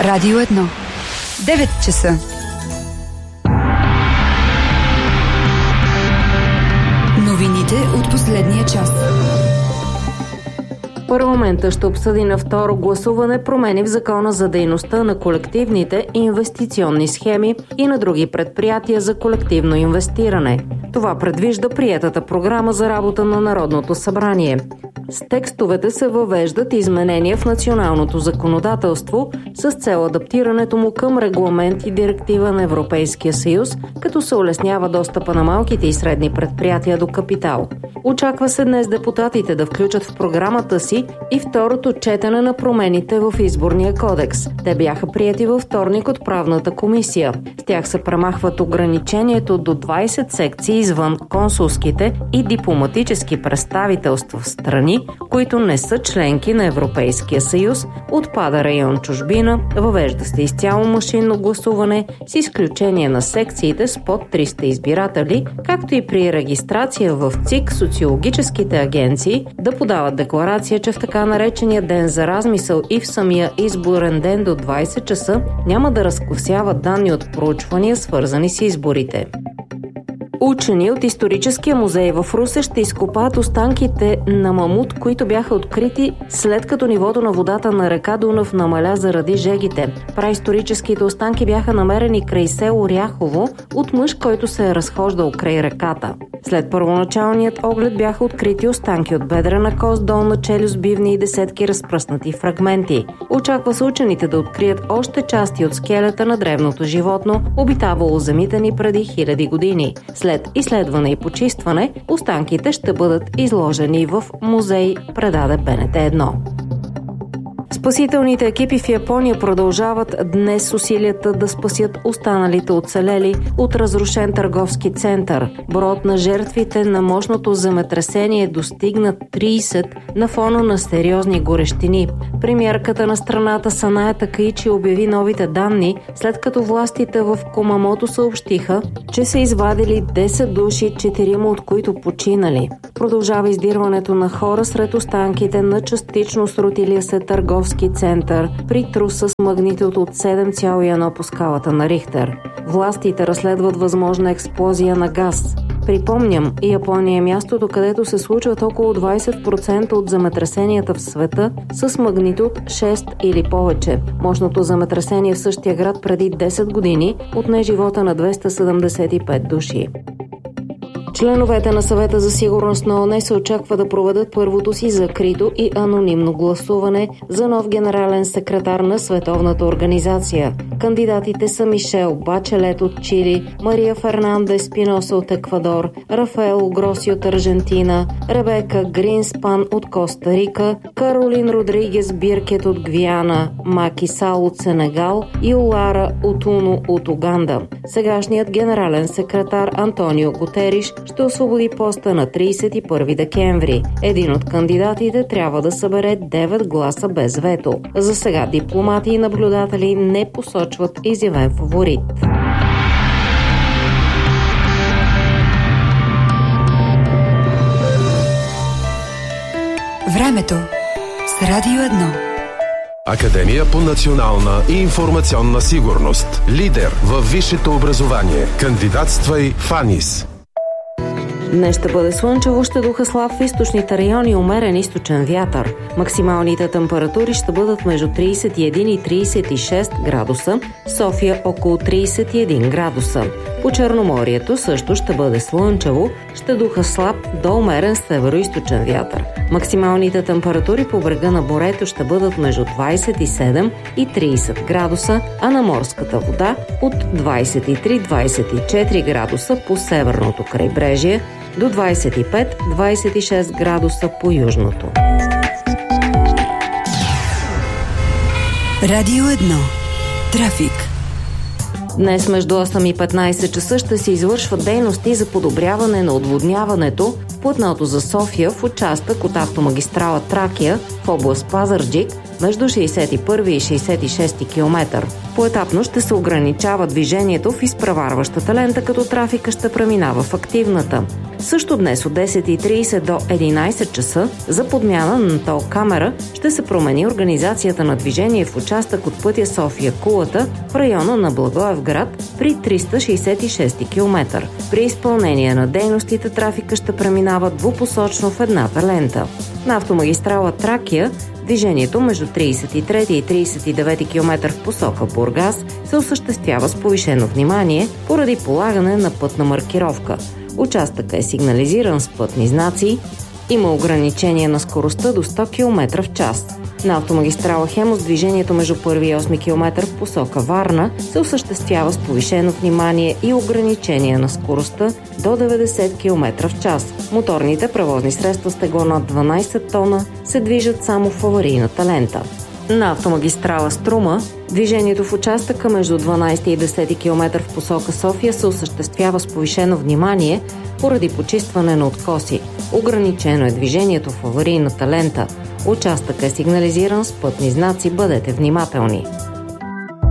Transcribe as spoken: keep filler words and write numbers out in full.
Радио едно. девет часа. Новините от последния час. Парламента ще обсъди на второ гласуване промени в Закона за дейността на колективните инвестиционни схеми и на други предприятия за колективно инвестиране. Това предвижда приетата програма за работа на Народното събрание. С текстовете се въвеждат изменения в националното законодателство с цел адаптирането му към регламент и директива на Европейския съюз, като се улеснява достъпа на малките и средни предприятия до капитал. Очаква се днес депутатите да включат в програмата си и второто четене на промените в Изборния кодекс. Те бяха приети във вторник от правната комисия. С тях се премахват ограничението до двайсет секции извън консулските и дипломатически представителства в страни, които не са членки на Европейския съюз, отпада район чужбина, въвежда се изцяло машинно гласуване с изключение на секциите с под триста избиратели, както и при регистрация в ЦИК социологическите агенции да подават декларация, че в така наречения ден за размисъл и в самия изборен ден до двайсет часа няма да разгласяват данни от проучвания, свързани с изборите. Учени от Историческия музей в Русе ще изкопаят останките на мамут, които бяха открити след като нивото на водата на река Дунав намаля заради жегите. Праисторическите останки бяха намерени край село Ряхово от мъж, който се е разхождал край реката. След първоначалният оглед бяха открити останки от бедрена кост, долна челюст, бивни и десетки разпръснати фрагменти. Очаква се учените да открият още части от скелета на древното животно, обитавало земите ни преди хиляди години. След изследване и почистване, останките ще бъдат изложени в музей, предаде Б Н Т едно. Спасителните екипи в Япония продължават днес усилията да спасят останалите оцелели от разрушен търговски център. Броят на жертвите на мощното земетресение достигна трийсет на фона на сериозни горещини. Премиерката на страната Саная Такаичи обяви новите данни, след като властите в Кумамото съобщиха, че са извадили десет души, четирима от които починали. Продължава издирването на хора сред останките на частично срутилия се търговски център при трус с магнитуд от седем цяло и едно по скалата на Рихтер. Властите разследват възможна експлозия на газ. Припомням, Япония е мястото, където се случват около двайсет процента от земетресенията в света с магнитуд шест или повече. Мощното земетресение в същия град преди десет години отне живота на двеста седемдесет и пет души. Членовете на Съвета за сигурност на ООН се очаква да проведат първото си закрито и анонимно гласуване за нов генерален секретар на Световната организация. Кандидатите са Мишел Бачелет от Чили, Мария Фернандес Пиноса от Еквадор, Рафаел Гроси от Аржентина, Ребека Гринспан от Коста Рика, Каролин Родригес Биркет от Гвиана, Маки Сал от Сенегал и Олара Отуно от Уганда. Сегашният генерален секретар Антонио Гутериш ще освободи поста на трийсет и първи декември. Един от кандидатите трябва да събере девет гласа без вето. За сега дипломати и наблюдатели не посочват изявен фаворит. Времето с Радио едно. Академия по национална и информационна сигурност. Лидер във висшето образование. Кандидатствай в АНИС. Днес ще бъде слънчево, ще духа слаб в източните райони, умерен източен вятър. Максималните температури ще бъдат между трийсет и един и трийсет и шест градуса, София около трийсет и един градуса. По Черноморието също ще бъде слънчево, ще духа слаб до умерен североизточен вятър. Максималните температури по брега на морето ще бъдат между двайсет и седем и трийсет градуса, а на морската вода от двайсет и три до двайсет и четири градуса по северното крайбрежие до двайсет и пет до двайсет и шест градуса по южното. Радио едно. Трафик. Днес между осем и петнайсет часа ще се извършват дейности за подобряване на отводняването в платното за София в участък от автомагистрала Тракия в област Пазарджик между шейсет и първи и шейсет и шести километър. Поетапно ще се ограничава движението в изпреварващата лента, като трафика ще преминава в активната. Също днес от десет и трийсет до единайсет часа за подмяна на тол камера ще се промени организацията на движение в участък от пътя София-Кулата в района на Благоевград при триста шейсет и шести километър. При изпълнение на дейностите трафика ще преминава двупосочно в едната лента. На автомагистрала Тракия движението между трийсет и трети и трийсет и девети километър в посока Бургас се осъществява с повишено внимание поради полагане на пътна маркировка. Участъкът е сигнализиран с пътни знаци. Има ограничение на скоростта до сто километра в час. На автомагистрала Хемус движението между първи и осми километър в посока Варна се осъществява с повишено внимание и ограничение на скоростта до деветдесет километра в час. Моторните превозни средства с тегло над дванайсет тона се движат само в аварийната лента. На автомагистрала Струма движението в участъка между дванайсети и десети километър в посока София се осъществява с повишено внимание поради почистване на откоси. Ограничено е движението в аварийната лента. Участъкът е сигнализиран с пътни знаци, бъдете внимателни.